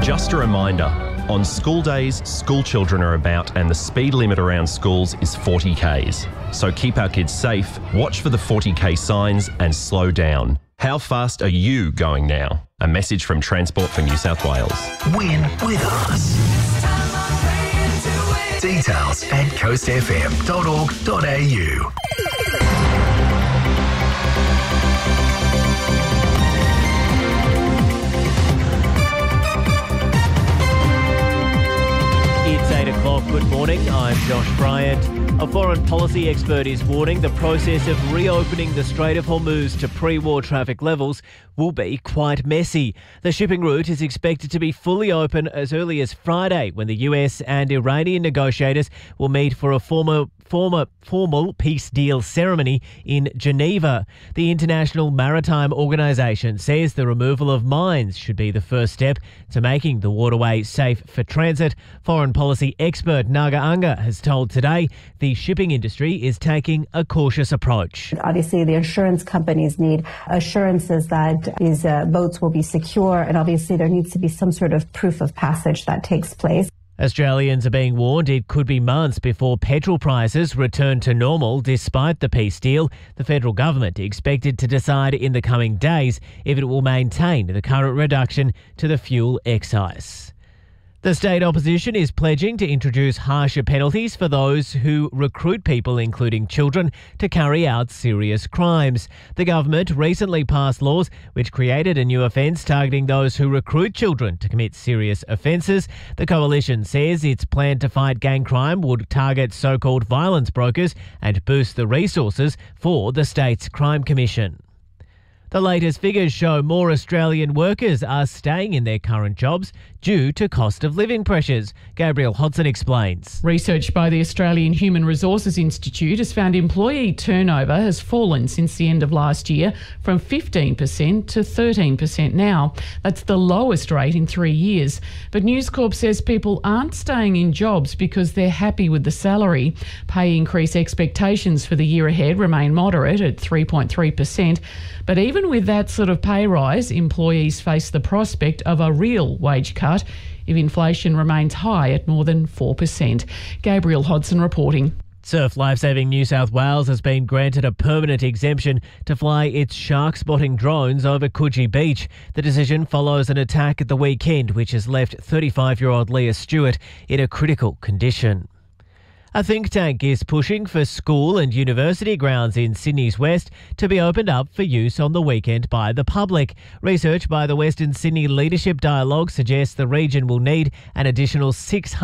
Just a reminder, on school days, school children are about and the speed limit around schools is 40 Ks. So keep our kids safe, watch for the 40 K signs and slow down. How fast are you going now? A message from Transport for New South Wales. Win with us. Details at coastfm.org.au. It's 8 o'clock. Good morning. I'm Josh Bryant. A foreign policy expert is warning the process of reopening the Strait of Hormuz to pre-war traffic levels will be quite messy. The shipping route is expected to be fully open as early as Friday, when the US and Iranian negotiators will meet for a formal peace deal ceremony in Geneva. The International Maritime Organization says the removal of mines should be the first step to making the waterway safe for transit. Foreign policy expert Naga Anga has told Today the shipping industry is taking a cautious approach. Obviously, the insurance companies need assurances that these boats will be secure, and obviously there needs to be some sort of proof of passage that takes place. Australians are being warned it could be months before petrol prices return to normal despite the peace deal. The federal government expected to decide in the coming days if it will maintain the current reduction to the fuel excise. The state opposition is pledging to introduce harsher penalties for those who recruit people, including children, to carry out serious crimes. The government recently passed laws which created a new offence targeting those who recruit children to commit serious offences. The coalition says its plan to fight gang crime would target so-called violence brokers and boost the resources for the state's crime commission. The latest figures show more Australian workers are staying in their current jobs due to cost of living pressures. Gabrielle Hodson explains. Research by the Australian Human Resources Institute has found employee turnover has fallen since the end of last year from 15% to 13% now. That's the lowest rate in 3 years. But News Corp says people aren't staying in jobs because they're happy with the salary. Pay increase expectations for the year ahead remain moderate at 3.3%. But even with that sort of pay rise, employees face the prospect of a real wage cut if inflation remains high at more than 4%. Gabrielle Hodson reporting. Surf Lifesaving New South Wales has been granted a permanent exemption to fly its shark spotting drones over Coogee Beach. The decision follows an attack at the weekend which has left 35-year-old Leah Stewart in a critical condition. A think tank is pushing for school and university grounds in Sydney's west to be opened up for use on the weekend by the public. Research by the Western Sydney Leadership Dialogue suggests the region will need an additional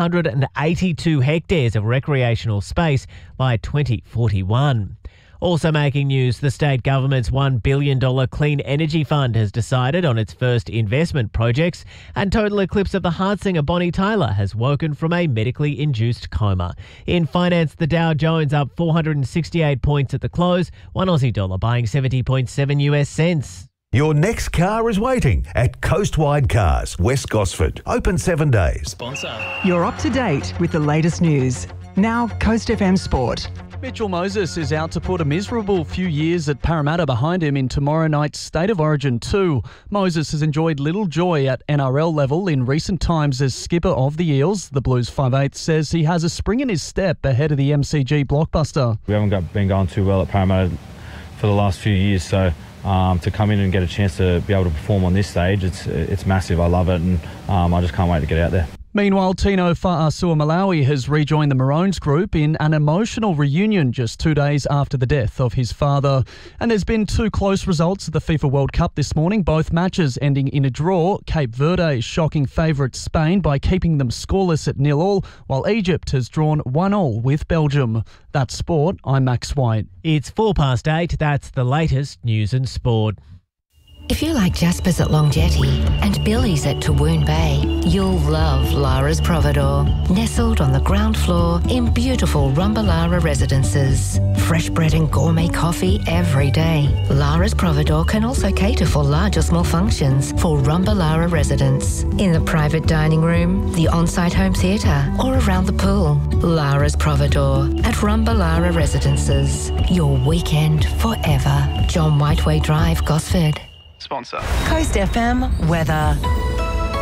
682 hectares of recreational space by 2041. Also making news, the state government's $1 billion Clean Energy Fund has decided on its first investment projects, and total eclipse of the heart singer Bonnie Tyler has woken from a medically induced coma. In finance, the Dow Jones up 468 points at the close, one Aussie dollar buying 70.7 US cents. Your next car is waiting at Coastwide Cars, West Gosford. Open 7 days. You're up to date with the latest news. Now, Coast FM Sport. Mitchell Moses is out to put a miserable few years at Parramatta behind him in tomorrow night's State of Origin 2. Moses has enjoyed little joy at NRL level in recent times as skipper of the Eels. The Blues 5'8" says he has a spring in his step ahead of the MCG blockbuster. We haven't been going too well at Parramatta for the last few years, so to come in and get a chance to be able to perform on this stage, it's massive. I love it, and I just can't wait to get out there. Meanwhile, Tino Fa'asuamalawi has rejoined the Maroons group in an emotional reunion just 2 days after the death of his father. And there's been two close results at the FIFA World Cup this morning, both matches ending in a draw. Cape Verde shocking favourite Spain by keeping them scoreless at 0-0, while Egypt has drawn 1-1 with Belgium. That's sport. I'm Max White. It's 8:04. That's the latest news and sport. If you like Jasper's at Long Jetty and Billy's at Tawoon Bay, you'll love Lara's Providore. Nestled on the ground floor in beautiful Rumbalara residences. Fresh bread and gourmet coffee every day. Lara's Providore can also cater for large or small functions for Rumbalara residents. In the private dining room, the on-site home theatre, or around the pool. Lara's Providore at Rumbalara residences. Your weekend forever. John Whiteway Drive, Gosford. Sponsor. Coast FM weather.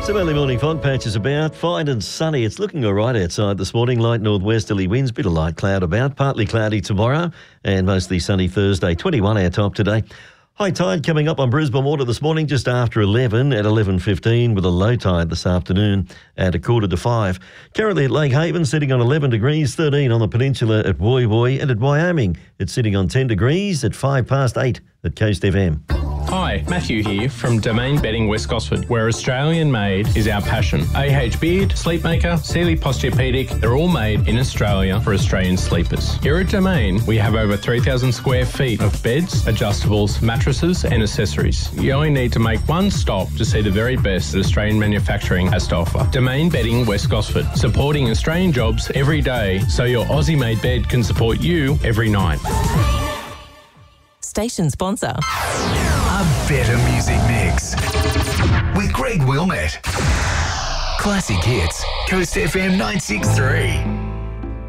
Some early morning fog patches about, fine and sunny. It's looking all right outside this morning. Light northwesterly winds, bit of light cloud about, partly cloudy tomorrow and mostly sunny Thursday. 21 our top today. High tide coming up on Brisbane Water this morning just after 11 at 11:15 with a low tide this afternoon at 4:45. Currently at Lake Haven sitting on 11 degrees, 13 on the peninsula at Woy Woy, and at Wyoming it's sitting on 10 degrees at 8:05 at Coast FM. Hi, Matthew here from Domain Bedding West Gosford, where Australian made is our passion. AH Beard, Sleepmaker, Sealy Posturepedic, they're all made in Australia for Australian sleepers. Here at Domain, we have over 3,000 square feet of beds, adjustables, mattresses and accessories. You only need to make one stop to see the very best that Australian manufacturing has to offer. Domain Bedding West Gosford, supporting Australian jobs every day so your Aussie-made bed can support you every night. Station sponsor. A better music mix with Greg Wilmette. Classic hits, Coast FM 963.